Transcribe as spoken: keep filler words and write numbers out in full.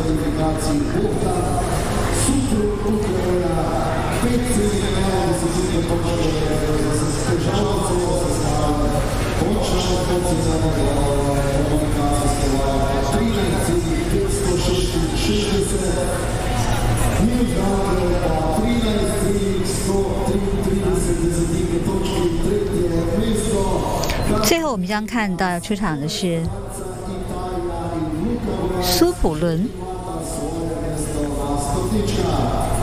最后我们将看到出场的是苏普伦。